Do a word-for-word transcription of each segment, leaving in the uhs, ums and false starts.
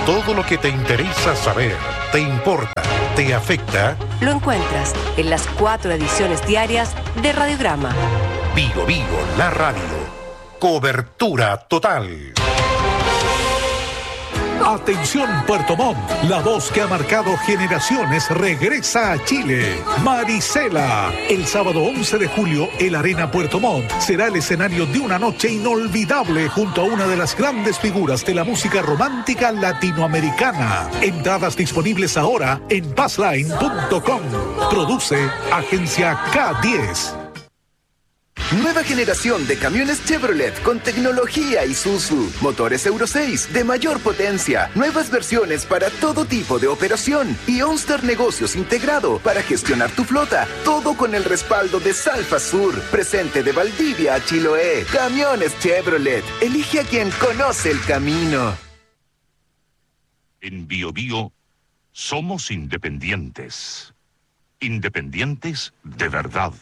Todo lo que te interesa saber, te importa, te afecta, lo encuentras en las cuatro ediciones diarias de Radiograma. Vigo Vigo, la radio. Cobertura total. Atención Puerto Montt, la voz que ha marcado generaciones regresa a Chile. Marisela. El sábado once de julio, el Arena Puerto Montt será el escenario de una noche inolvidable junto a una de las grandes figuras de la música romántica latinoamericana. Entradas disponibles ahora en passline punto com. Produce Agencia K diez. Nueva generación de camiones Chevrolet con tecnología Isuzu. Motores Euro seis de mayor potencia. Nuevas versiones para todo tipo de operación. Y OnStar Negocios integrado para gestionar tu flota. Todo con el respaldo de Salfa Sur. Presente de Valdivia a Chiloé. Camiones Chevrolet. Elige a quien conoce el camino. En Bio Bio somos independientes. Independientes de verdad.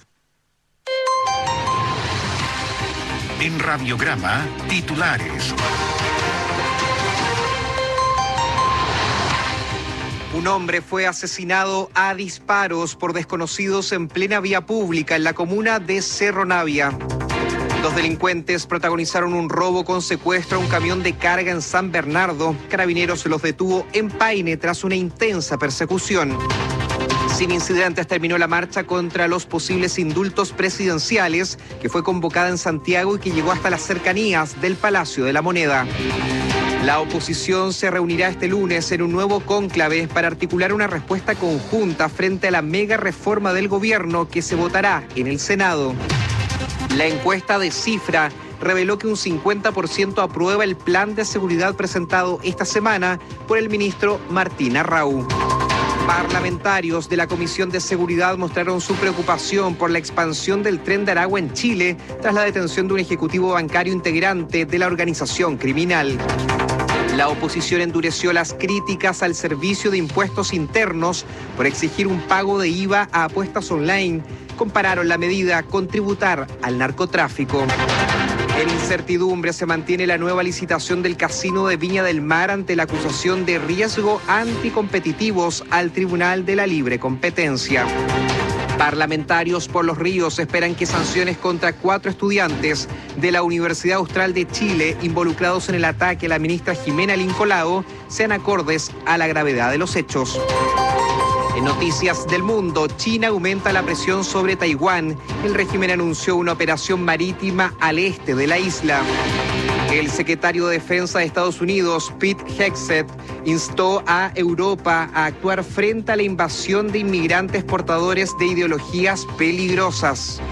En Radiograma, titulares. Un hombre fue asesinado a disparos por desconocidos en plena vía pública en la comuna de Cerro Navia. Dos delincuentes protagonizaron un robo con secuestro a un camión de carga en San Bernardo. Carabineros los detuvo en Paine tras una intensa persecución. Sin incidentes terminó la marcha contra los posibles indultos presidenciales que fue convocada en Santiago y que llegó hasta las cercanías del Palacio de la Moneda. La oposición se reunirá este lunes en un nuevo cónclave para articular una respuesta conjunta frente a la mega reforma del gobierno que se votará en el Senado. La encuesta de Cifra reveló que un cincuenta por ciento aprueba el plan de seguridad presentado esta semana por el ministro Martín Arrau. Parlamentarios de la Comisión de Seguridad mostraron su preocupación por la expansión del Tren de Aragua en Chile tras la detención de un ejecutivo bancario integrante de la organización criminal. La oposición endureció las críticas al Servicio de Impuestos Internos por exigir un pago de I V A a apuestas online. Compararon la medida con tributar al narcotráfico. En incertidumbre se mantiene la nueva licitación del Casino de Viña del Mar ante la acusación de riesgo anticompetitivos al Tribunal de la Libre Competencia. Parlamentarios por los Ríos esperan que sanciones contra cuatro estudiantes de la Universidad Austral de Chile involucrados en el ataque a la ministra Jimena Lincolao sean acordes a la gravedad de los hechos. En noticias del mundo, China aumenta la presión sobre Taiwán. El régimen anunció una operación marítima al este de la isla. El secretario de Defensa de Estados Unidos, Pete Hegseth, instó a Europa a actuar frente a la invasión de inmigrantes portadores de ideologías peligrosas.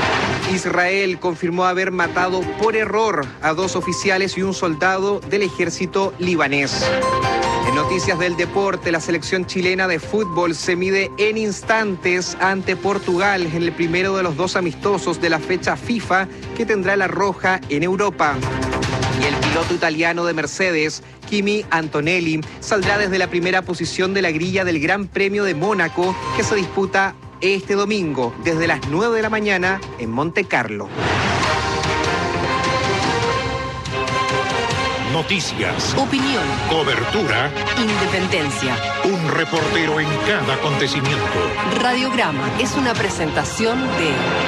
Israel confirmó haber matado por error a dos oficiales y un soldado del ejército libanés. En noticias del deporte, la selección chilena de fútbol se mide en instantes ante Portugal en el primero de los dos amistosos de la fecha FIFA que tendrá la roja en Europa. Y el piloto italiano de Mercedes, Kimi Antonelli, saldrá desde la primera posición de la grilla del Gran Premio de Mónaco que se disputa este domingo desde las nueve de la mañana en Monte Carlo. Noticias, Opinión, cobertura, independencia. un reportero en cada acontecimiento. Radiograma es una presentación de...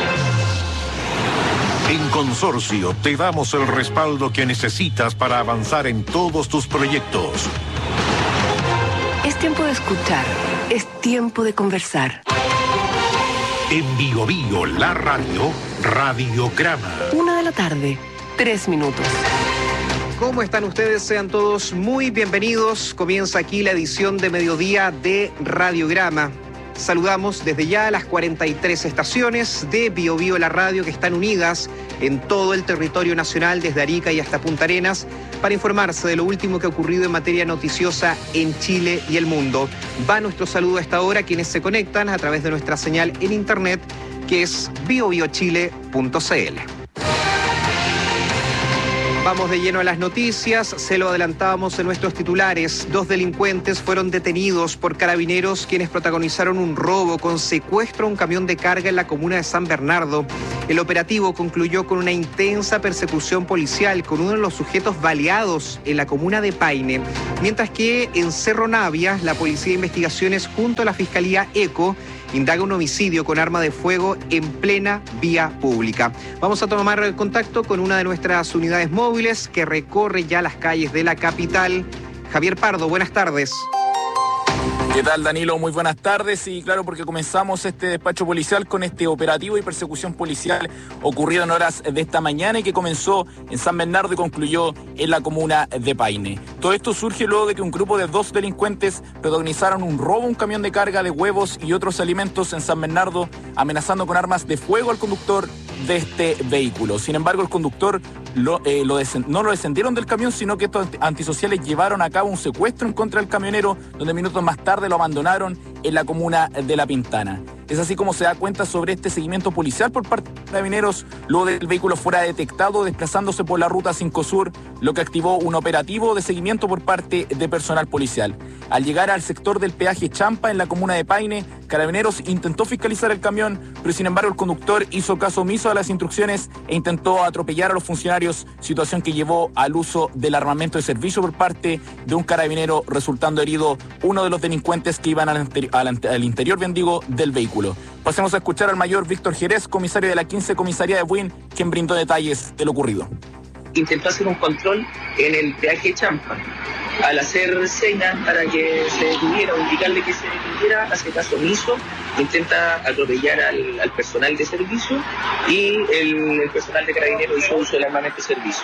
En Consorcio te damos el respaldo que necesitas para avanzar en todos tus proyectos. Es tiempo de escuchar, es tiempo de conversar. En Vigo Vigo, la radio, Radiograma. Una de la tarde, tres minutos. ¿Cómo están ustedes? Sean todos muy bienvenidos. Comienza aquí la edición de mediodía de Radiograma. Saludamos desde ya a las cuarenta y tres estaciones de Bio Bio la radio que están unidas en todo el territorio nacional, desde Arica y hasta Punta Arenas, para informarse de lo último que ha ocurrido en materia noticiosa en Chile y el mundo. Va nuestro saludo a esta hora a quienes se conectan a través de nuestra señal en internet, que es bio bio chile punto c l. Vamos de lleno a las noticias, se lo adelantábamos en nuestros titulares. Dos delincuentes fueron detenidos por carabineros quienes protagonizaron un robo con secuestro a un camión de carga en la comuna de San Bernardo. El operativo concluyó con una intensa persecución policial con uno de los sujetos baleados en la comuna de Paine, mientras que en Cerro Navia la Policía de Investigaciones junto a la Fiscalía ECO indaga un homicidio con arma de fuego en plena vía pública. Vamos a tomar contacto con una de nuestras unidades móviles que recorre ya las calles de la capital. Javier Pardo, buenas tardes. ¿Qué tal, Danilo? Muy buenas tardes. Y claro, porque comenzamos este despacho policial con este operativo y persecución policial ocurrido en horas de esta mañana y que comenzó en San Bernardo y concluyó en la comuna de Paine. Todo esto surge luego de que un grupo de dos delincuentes protagonizaron un robo a un camión de carga de huevos y otros alimentos en San Bernardo, amenazando con armas de fuego al conductor de este vehículo. Sin embargo, el conductor lo, eh, lo no lo descendieron del camión, sino que estos antisociales llevaron a cabo un secuestro en contra del camionero, donde minutos más tarde lo abandonaron en la comuna de La Pintana. Es así como se da cuenta sobre este seguimiento policial por parte de carabineros, luego del vehículo fuera detectado desplazándose por la ruta cinco Sur, lo que activó un operativo de seguimiento por parte de personal policial. Al llegar al sector del peaje Champa en la comuna de Paine, Carabineros intentó fiscalizar el camión, pero sin embargo el conductor hizo caso omiso a las instrucciones e intentó atropellar a los funcionarios, situación que llevó al uso del armamento de servicio por parte de un carabinero, resultando herido uno de los delincuentes que iban al, anteri- al, ante- al interior, bien digo, del vehículo. Pasemos a escuchar al mayor Víctor Jerez, comisario de la quince Comisaría de Buin, quien brindó detalles de lo ocurrido. Intentó hacer un control en el peaje Champa. Al hacer señas para que se detuviera o indicarle que se detuviera, hace caso omiso, intenta atropellar al, al personal de servicio y el, el personal de Carabineros hizo uso del armamento de servicio.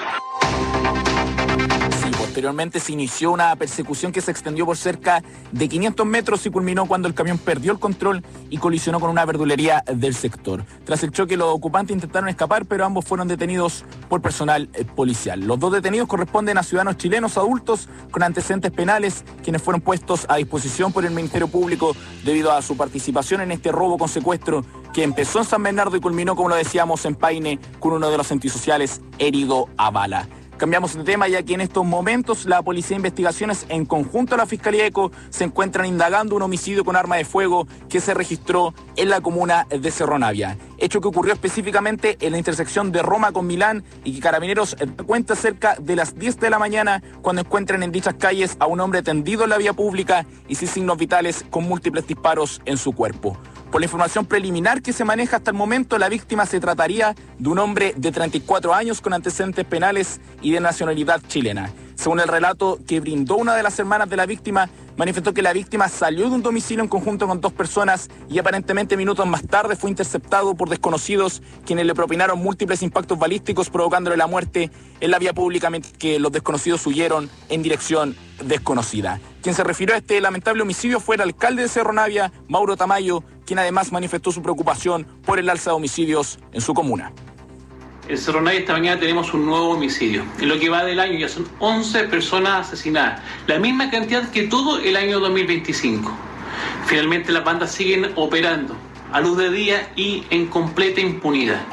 Posteriormente se inició una persecución que se extendió por cerca de quinientos metros y culminó cuando el camión perdió el control y colisionó con una verdulería del sector. Tras el choque, los ocupantes intentaron escapar, pero ambos fueron detenidos por personal eh, policial. Los dos detenidos corresponden a ciudadanos chilenos adultos con antecedentes penales, quienes fueron puestos a disposición por el Ministerio Público debido a su participación en este robo con secuestro que empezó en San Bernardo y culminó, como lo decíamos, en Paine, con uno de los antisociales herido a bala. Cambiamos de tema, ya que en estos momentos la Policía de Investigaciones en conjunto a la Fiscalía ECO se encuentran indagando un homicidio con arma de fuego que se registró en la comuna de Cerro Navia. Hecho que ocurrió específicamente en la intersección de Roma con Milán y que Carabineros da cuenta cerca de las diez de la mañana cuando encuentran en dichas calles a un hombre tendido en la vía pública y sin signos vitales con múltiples disparos en su cuerpo. Por la información preliminar que se maneja hasta el momento, la víctima se trataría de un hombre de treinta y cuatro años con antecedentes penales y de nacionalidad chilena. Según el relato que brindó una de las hermanas de la víctima, manifestó que la víctima salió de un domicilio en conjunto con dos personas y aparentemente minutos más tarde fue interceptado por desconocidos quienes le propinaron múltiples impactos balísticos provocándole la muerte en la vía pública, mientras que los desconocidos huyeron en dirección desconocida. Quien se refirió a este lamentable homicidio fue el alcalde de Cerro Navia, Mauro Tamayo, quien además manifestó su preocupación por el alza de homicidios en su comuna. En Cerro Navia esta mañana tenemos un nuevo homicidio. En lo que va del año ya son once personas asesinadas, la misma cantidad que todo el año dos mil veinticinco. Finalmente las bandas siguen operando a luz de día y en completa impunidad.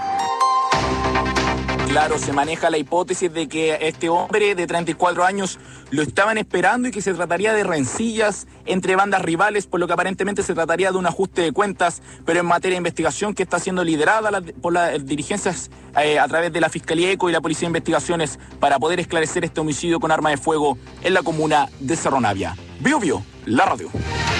Claro, se maneja la hipótesis de que este hombre de treinta y cuatro años lo estaban esperando y que se trataría de rencillas entre bandas rivales, por lo que aparentemente se trataría de un ajuste de cuentas, pero en materia de investigación que está siendo liderada la, por las dirigencias eh, a través de la Fiscalía ECO y la Policía de Investigaciones para poder esclarecer este homicidio con arma de fuego en la comuna de Cerro Navia. Bio Bio, la radio.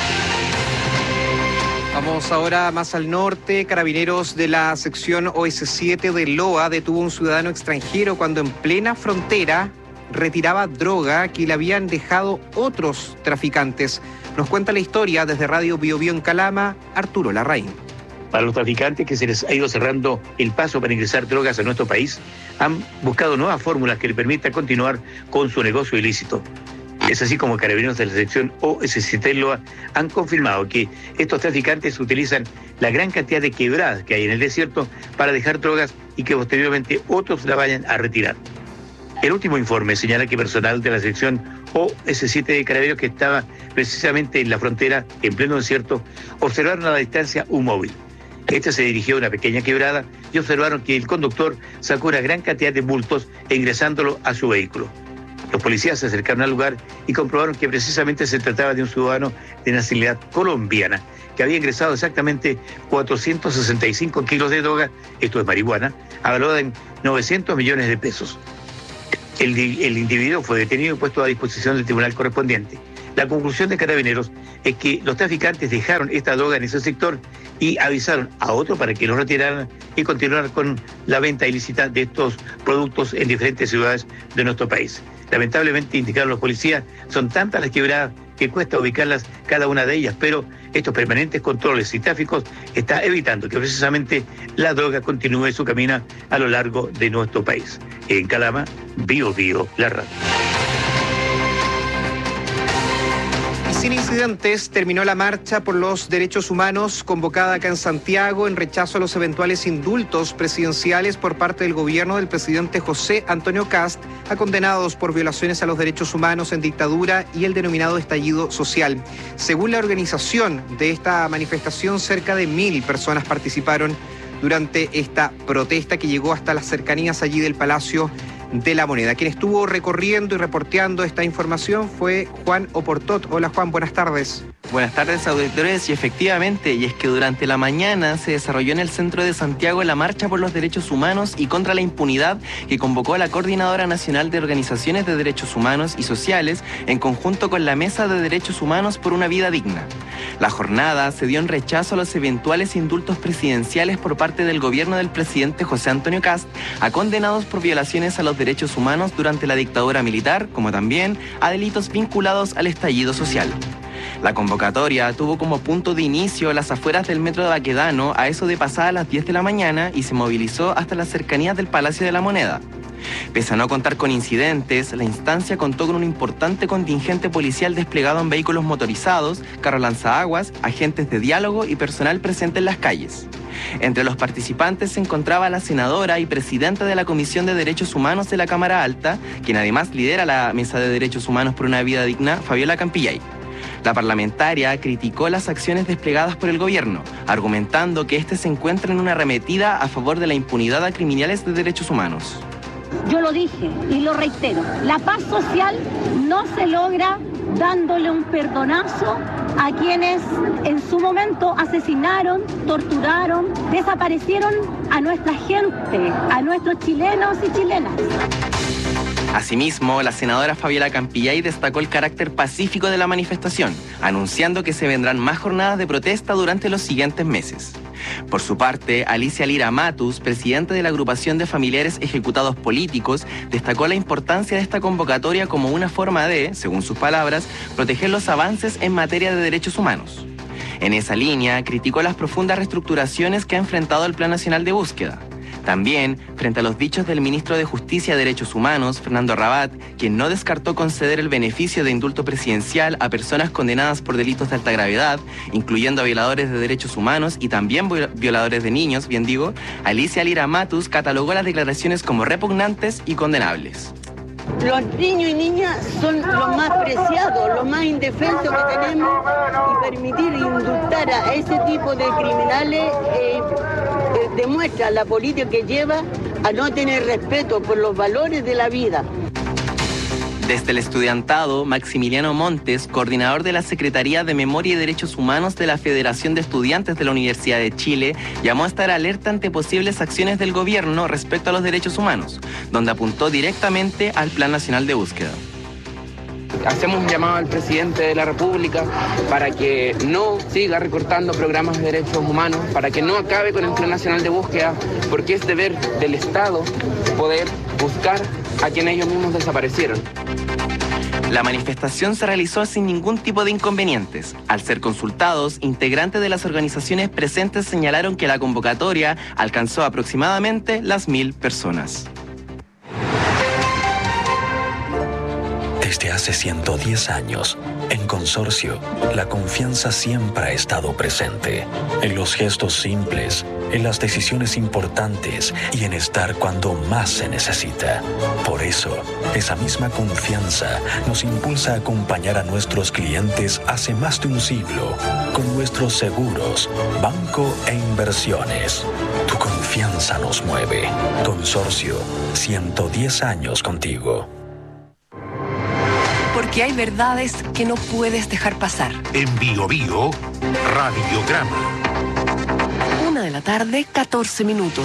Vamos ahora más al norte. Carabineros de la sección O S siete de Loa detuvo a un ciudadano extranjero cuando en plena frontera retiraba droga que le habían dejado otros traficantes. Nos cuenta la historia desde Radio Bio Bio en Calama, Arturo Larraín. Para los traficantes que se les ha ido cerrando el paso para ingresar drogas a nuestro país, han buscado nuevas fórmulas que les permitan continuar con su negocio ilícito. Es así como Carabineros de la sección O S siete Loa han confirmado que estos traficantes utilizan la gran cantidad de quebradas que hay en el desierto para dejar drogas y que posteriormente otros la vayan a retirar. El último informe señala que personal de la sección O S siete de Carabineros que estaba precisamente en la frontera, en pleno desierto, observaron a la distancia un móvil. Este se dirigió a una pequeña quebrada y observaron que el conductor sacó una gran cantidad de bultos e ingresándolo a su vehículo. Los policías se acercaron al lugar y comprobaron que precisamente se trataba de un ciudadano de nacionalidad colombiana que había ingresado exactamente cuatrocientos sesenta y cinco kilos de droga, esto es marihuana, avalada en novecientos millones de pesos. El, el individuo fue detenido y puesto a disposición del tribunal correspondiente. La conclusión de Carabineros es que los traficantes dejaron esta droga en ese sector y avisaron a otro para que lo retiraran y continuar con la venta ilícita de estos productos en diferentes ciudades de nuestro país. Lamentablemente, indicaron los policías, son tantas las quebradas que cuesta ubicarlas cada una de ellas, pero estos permanentes controles y tráficos están evitando que precisamente la droga continúe su camino a lo largo de nuestro país. En Calama, Bio Bio, la radio. Sin incidentes, terminó la marcha por los derechos humanos convocada acá en Santiago en rechazo a los eventuales indultos presidenciales por parte del gobierno del presidente José Antonio Kast a condenados por violaciones a los derechos humanos en dictadura y el denominado estallido social. Según la organización de esta manifestación, cerca de mil personas participaron durante esta protesta que llegó hasta las cercanías allí del Palacio de la Moneda. Quien estuvo recorriendo y reporteando esta información fue Juan Oportot. Hola Juan, buenas tardes. Buenas tardes, auditores, y efectivamente, y es que durante la mañana se desarrolló en el centro de Santiago la marcha por los derechos humanos y contra la impunidad que convocó a la Coordinadora Nacional de Organizaciones de Derechos Humanos y Sociales en conjunto con la Mesa de Derechos Humanos por una Vida Digna. La jornada se dio en rechazo a los eventuales indultos presidenciales por parte del gobierno del presidente José Antonio Kast a condenados por violaciones a los derechos humanos durante la dictadura militar, como también a delitos vinculados al estallido social. La convocatoria tuvo como punto de inicio las afueras del metro de Baquedano a eso de pasadas las diez de la mañana y se movilizó hasta las cercanías del Palacio de la Moneda. Pese a no contar con incidentes, la instancia contó con un importante contingente policial desplegado en vehículos motorizados, carro lanzaguas, agentes de diálogo y personal presente en las calles. Entre los participantes se encontraba la senadora y presidenta de la Comisión de Derechos Humanos de la Cámara Alta, quien además lidera la Mesa de Derechos Humanos por una Vida Digna, Fabiola Campillay. La parlamentaria criticó las acciones desplegadas por el gobierno, argumentando que este se encuentra en una arremetida a favor de la impunidad a criminales de derechos humanos. Yo lo dije y lo reitero, la paz social no se logra dándole un perdonazo a quienes en su momento asesinaron, torturaron, desaparecieron a nuestra gente, a nuestros chilenos y chilenas. Asimismo, la senadora Fabiola Campillay destacó el carácter pacífico de la manifestación, anunciando que se vendrán más jornadas de protesta durante los siguientes meses. Por su parte, Alicia Lira Matus, presidenta de la agrupación de familiares ejecutados políticos, destacó la importancia de esta convocatoria como una forma de, según sus palabras, proteger los avances en materia de derechos humanos. En esa línea, criticó las profundas reestructuraciones que ha enfrentado el Plan Nacional de Búsqueda. También, frente a los dichos del ministro de Justicia y Derechos Humanos, Fernando Rabat, quien no descartó conceder el beneficio de indulto presidencial a personas condenadas por delitos de alta gravedad, incluyendo a violadores de derechos humanos y también violadores de niños, bien digo, Alicia Lira Matus catalogó las declaraciones como repugnantes y condenables. Los niños y niñas son los más preciados, los más indefensos que tenemos, y permitir indultar a ese tipo de criminales eh, eh, demuestra la política que lleva a no tener respeto por los valores de la vida. Desde el estudiantado, Maximiliano Montes, coordinador de la Secretaría de Memoria y Derechos Humanos de la Federación de Estudiantes de la Universidad de Chile, llamó a estar alerta ante posibles acciones del gobierno respecto a los derechos humanos, donde apuntó directamente al Plan Nacional de Búsqueda. Hacemos un llamado al presidente de la República para que no siga recortando programas de derechos humanos, para que no acabe con el Plan Nacional de Búsqueda, porque es deber del Estado poder buscar a quienes ellos mismos desaparecieron. La manifestación se realizó sin ningún tipo de inconvenientes. Al ser consultados, integrantes de las organizaciones presentes señalaron que la convocatoria alcanzó aproximadamente las mil personas. Desde hace ciento diez años, en Consorcio, la confianza siempre ha estado presente. En los gestos simples, en las decisiones importantes y en estar cuando más se necesita. Por eso, esa misma confianza nos impulsa a acompañar a nuestros clientes hace más de un siglo con nuestros seguros, banco e inversiones. Tu confianza nos mueve. Consorcio, ciento diez años contigo. Porque hay verdades que no puedes dejar pasar. En Bio Bio, Radiograma. Una de la tarde, catorce minutos.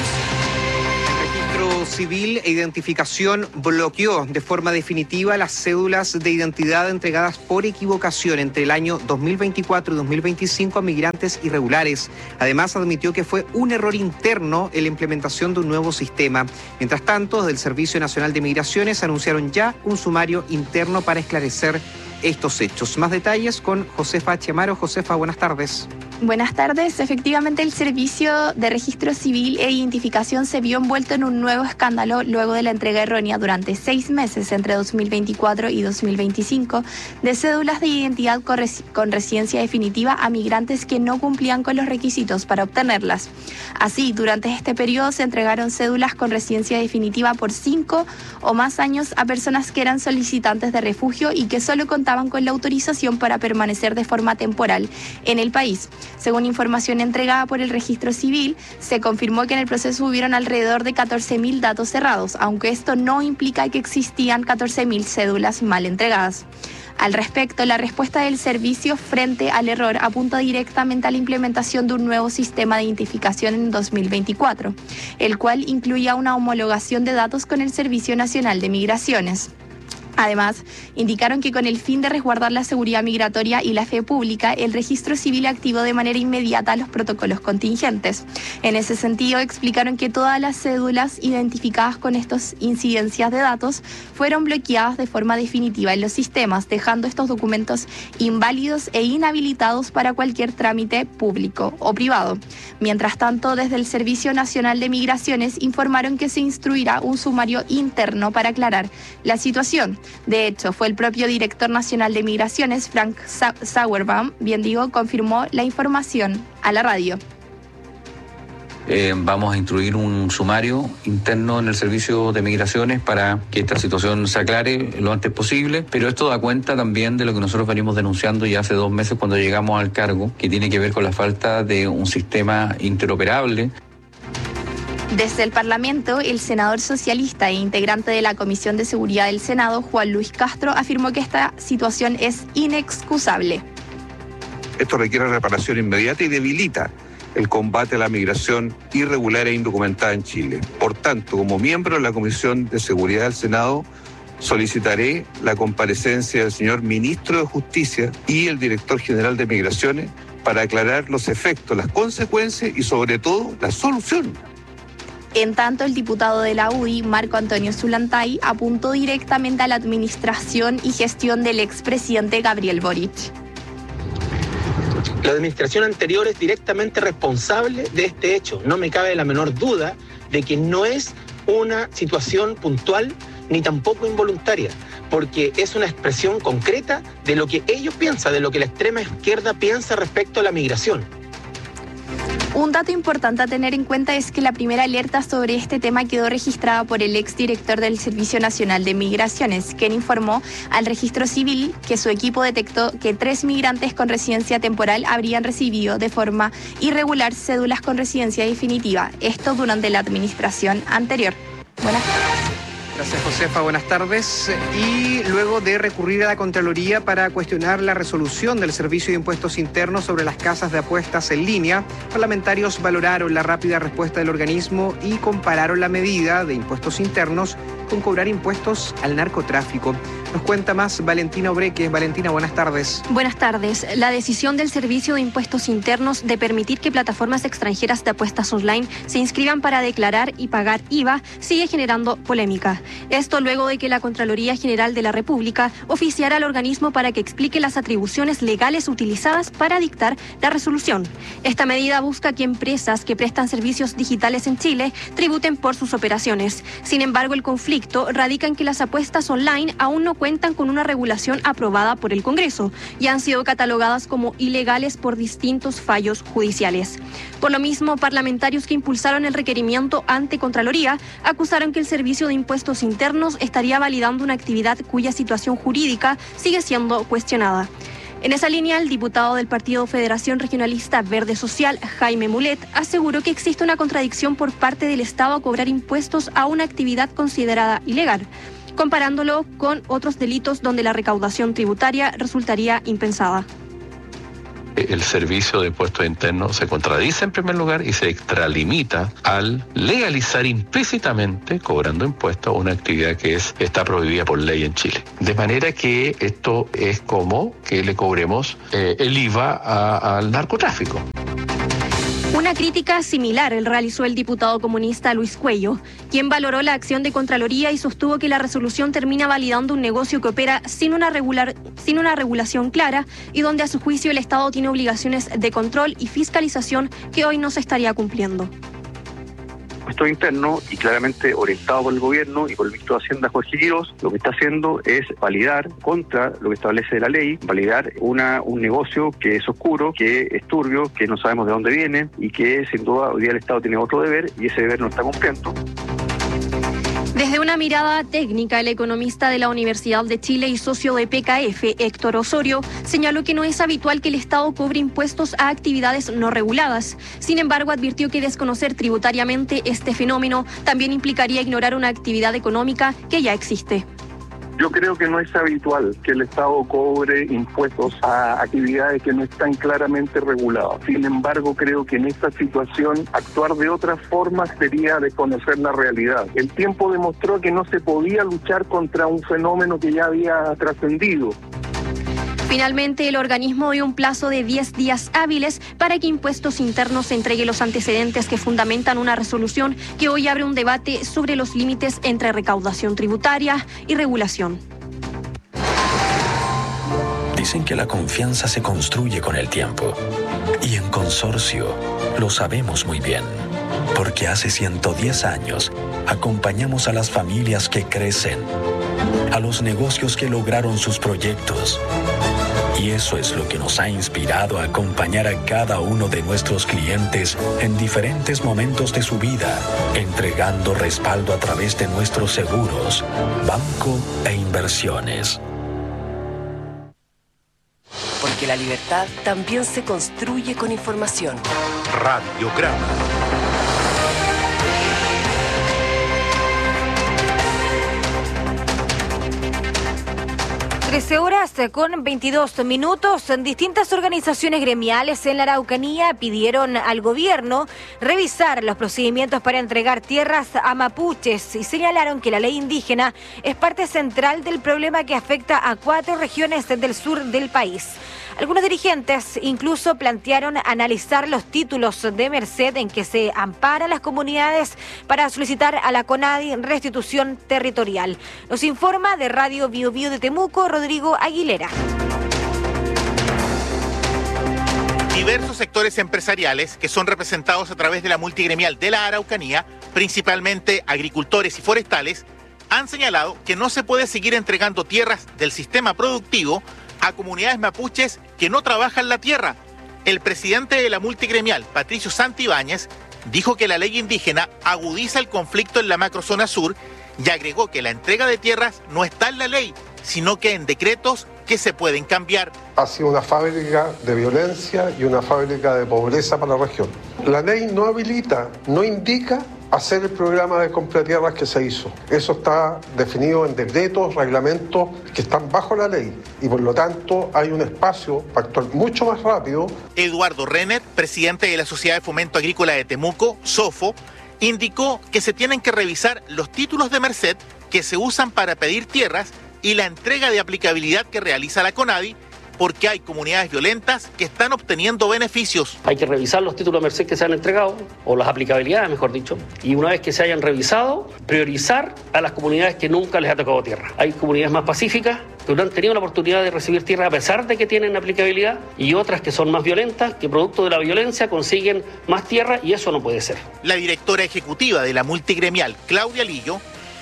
El Registro Civil e Identificación bloqueó de forma definitiva las cédulas de identidad entregadas por equivocación entre el año dos mil veinticuatro y dos mil veinticinco a migrantes irregulares. Además, admitió que fue un error interno en la implementación de un nuevo sistema. Mientras tanto, desde el Servicio Nacional de Migraciones anunciaron ya un sumario interno para esclarecer estos hechos. Más detalles con Josefa Chiamaro. Josefa, buenas tardes. Buenas tardes. Efectivamente, el Servicio de Registro Civil e Identificación se vio envuelto en un nuevo escándalo luego de la entrega errónea durante seis meses entre dos mil veinticuatro y dos mil veinticinco de cédulas de identidad con, res con residencia definitiva a migrantes que no cumplían con los requisitos para obtenerlas. Así, durante este periodo se entregaron cédulas con residencia definitiva por cinco o más años a personas que eran solicitantes de refugio y que solo contaban con la autorización para permanecer de forma temporal en el país. Según información entregada por el Registro Civil, se confirmó que en el proceso hubieron alrededor de catorce mil datos cerrados, aunque esto no implica que existían catorce mil cédulas mal entregadas. Al respecto, la respuesta del servicio frente al error apunta directamente a la implementación de un nuevo sistema de identificación en dos mil veinticuatro, el cual incluía una homologación de datos con el Servicio Nacional de Migraciones. Además, indicaron que con el fin de resguardar la seguridad migratoria y la fe pública, el Registro Civil activó de manera inmediata los protocolos contingentes. En ese sentido, explicaron que todas las cédulas identificadas con estas incidencias de datos fueron bloqueadas de forma definitiva en los sistemas, dejando estos documentos inválidos e inhabilitados para cualquier trámite público o privado. Mientras tanto, desde el Servicio Nacional de Migraciones informaron que se instruirá un sumario interno para aclarar la situación. De hecho, fue el propio director nacional de Migraciones, Frank Sauerbaum, bien digo, confirmó la información a la radio. Eh, vamos a instruir un sumario interno en el Servicio de Migraciones para que esta situación se aclare lo antes posible, pero esto da cuenta también de lo que nosotros venimos denunciando ya hace dos meses cuando llegamos al cargo, que tiene que ver con la falta de un sistema interoperable. Desde el Parlamento, el senador socialista e integrante de la Comisión de Seguridad del Senado, Juan Luis Castro, afirmó que esta situación es inexcusable. Esto requiere reparación inmediata y debilita el combate a la migración irregular e indocumentada en Chile. Por tanto, como miembro de la Comisión de Seguridad del Senado, solicitaré la comparecencia del señor Ministro de Justicia y el Director General de Migraciones para aclarar los efectos, las consecuencias y sobre todo la solución. En tanto, el diputado de la U D I, Marco Antonio Zulantay, apuntó directamente a la administración y gestión del expresidente Gabriel Boric. La administración anterior es directamente responsable de este hecho. No me cabe la menor duda de que no es una situación puntual ni tampoco involuntaria, porque es una expresión concreta de lo que ellos piensan, de lo que la extrema izquierda piensa respecto a la migración. Un dato importante a tener en cuenta es que la primera alerta sobre este tema quedó registrada por el exdirector del Servicio Nacional de Migraciones, quien informó al Registro Civil que su equipo detectó que tres migrantes con residencia temporal habrían recibido de forma irregular cédulas con residencia definitiva, esto durante la administración anterior. Buenas tardes. Gracias, Josefa. Buenas tardes. Y luego de recurrir a la Contraloría para cuestionar la resolución del Servicio de Impuestos Internos sobre las casas de apuestas en línea, parlamentarios valoraron la rápida respuesta del organismo y compararon la medida de impuestos internos con cobrar impuestos al narcotráfico. Nos cuenta más Valentina Obreque. Valentina, buenas tardes. Buenas tardes. La decisión del Servicio de Impuestos Internos de permitir que plataformas extranjeras de apuestas online se inscriban para declarar y pagar I V A sigue generando polémica. Esto luego de que la Contraloría General de la República oficiara al organismo para que explique las atribuciones legales utilizadas para dictar la resolución. Esta medida busca que empresas que prestan servicios digitales en Chile tributen por sus operaciones. Sin embargo, el conflicto radica en que las apuestas online aún no cuentan cuentan con una regulación aprobada por el Congreso y han sido catalogadas como ilegales por distintos fallos judiciales. Por lo mismo, parlamentarios que impulsaron el requerimiento ante Contraloría acusaron que el Servicio de Impuestos Internos estaría validando una actividad cuya situación jurídica sigue siendo cuestionada. En esa línea, el diputado del Partido Federación Regionalista Verde Social, Jaime Mulet, aseguró que existe una contradicción por parte del Estado a cobrar impuestos a una actividad considerada ilegal, comparándolo con otros delitos donde la recaudación tributaria resultaría impensada. El Servicio de Impuestos Internos se contradice en primer lugar y se extralimita al legalizar implícitamente, cobrando impuestos, una actividad que es, está prohibida por ley en Chile. De manera que esto es como que le cobremos eh, el I V A a, al narcotráfico. Una crítica similar realizó el diputado comunista Luis Cuello, quien valoró la acción de Contraloría y sostuvo que la resolución termina validando un negocio que opera sin una, regular, sin una regulación clara y donde a su juicio el Estado tiene obligaciones de control y fiscalización que hoy no se estaría cumpliendo. Impuesto interno y claramente orientado por el gobierno y por el ministro de Hacienda Jorge Quirós, lo que está haciendo es validar contra lo que establece la ley, validar una, un negocio que es oscuro, que es turbio, que no sabemos de dónde viene y que sin duda hoy día el Estado tiene otro deber y ese deber no está cumpliendo. Desde una mirada técnica, el economista de la Universidad de Chile y socio de P K F, Héctor Osorio, señaló que no es habitual que el Estado cobre impuestos a actividades no reguladas. Sin embargo, advirtió que desconocer tributariamente este fenómeno también implicaría ignorar una actividad económica que ya existe. Yo creo que no es habitual que el Estado cobre impuestos a actividades que no están claramente reguladas. Sin embargo, creo que en esta situación actuar de otra forma sería desconocer la realidad. El tiempo demostró que no se podía luchar contra un fenómeno que ya había trascendido. Finalmente, el organismo dio un plazo de diez días hábiles para que Impuestos Internos entregue los antecedentes que fundamentan una resolución que hoy abre un debate sobre los límites entre recaudación tributaria y regulación. Dicen que la confianza se construye con el tiempo. Y en Consorcio lo sabemos muy bien. Porque hace ciento diez años acompañamos a las familias que crecen, a los negocios que lograron sus proyectos. Y eso es lo que nos ha inspirado a acompañar a cada uno de nuestros clientes en diferentes momentos de su vida, entregando respaldo a través de nuestros seguros, banco e inversiones. Porque la libertad también se construye con información. Radiograma. trece horas con veintidós minutos. Distintas organizaciones gremiales en la Araucanía pidieron al gobierno revisar los procedimientos para entregar tierras a mapuches y señalaron que la ley indígena es parte central del problema que afecta a cuatro regiones del sur del país. Algunos dirigentes incluso plantearon analizar los títulos de merced en que se amparan las comunidades para solicitar a la CONADI restitución territorial. Nos informa de Radio Bio Bio de Temuco, Rodrigo Aguilera. Diversos sectores empresariales que son representados a través de la multigremial de la Araucanía, principalmente agricultores y forestales, han señalado que no se puede seguir entregando tierras del sistema productivo a comunidades mapuches que no trabajan la tierra. El presidente de la multigremial, Patricio Santibáñez, dijo que la ley indígena agudiza el conflicto en la macrozona sur y agregó que la entrega de tierras no está en la ley, sino que en decretos que se pueden cambiar. Ha sido una fábrica de violencia y una fábrica de pobreza para la región. La ley no habilita, no indica hacer el programa de compra de tierras que se hizo. Eso está definido en decretos, reglamentos que están bajo la ley y por lo tanto hay un espacio para actuar mucho más rápido. Eduardo Renner, presidente de la Sociedad de Fomento Agrícola de Temuco, SOFO, indicó que se tienen que revisar los títulos de merced que se usan para pedir tierras y la entrega de aplicabilidad que realiza la CONADI, porque hay comunidades violentas que están obteniendo beneficios. Hay que revisar los títulos de merced que se han entregado, o las aplicabilidades, mejor dicho, y una vez que se hayan revisado, priorizar a las comunidades que nunca les ha tocado tierra. Hay comunidades más pacíficas que no han tenido la oportunidad de recibir tierra a pesar de que tienen aplicabilidad, y otras que son más violentas, que producto de la violencia consiguen más tierra, y eso no puede ser. La directora ejecutiva de la multigremial, Claudia Lillo,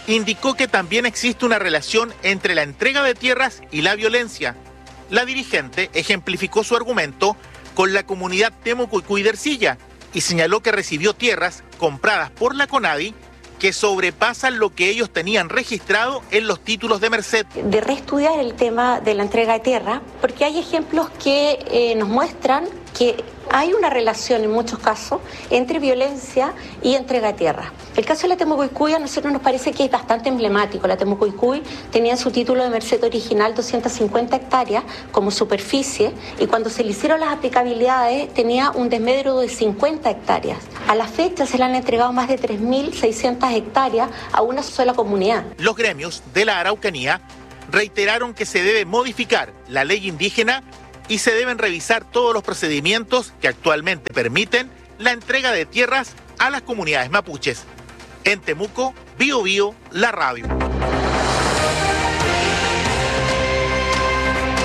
indicó que también existe una relación entre la entrega de tierras y la violencia. La dirigente ejemplificó su argumento con la comunidad Temucuicui de Ercilla y señaló que recibió tierras compradas por la CONADI que sobrepasan lo que ellos tenían registrado en los títulos de Merced. De reestudiar el tema de la entrega de tierra, porque hay ejemplos que eh, nos muestran que hay una relación en muchos casos entre violencia y entrega de tierra. El caso de la Temucuicui a nosotros nos parece que es bastante emblemático. La Temucuicui tenía en su título de Merced original doscientas cincuenta hectáreas como superficie y cuando se le hicieron las aplicabilidades tenía un desmedro de cincuenta hectáreas. A la fecha se le han entregado más de tres mil seiscientas hectáreas a una sola comunidad. Los gremios de la Araucanía reiteraron que se debe modificar la ley indígena y se deben revisar todos los procedimientos que actualmente permiten la entrega de tierras a las comunidades mapuches. En Temuco, Bio Bio, la radio.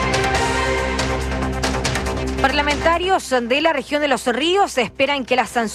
Parlamentarios de la región de Los Ríos esperan que las sanciones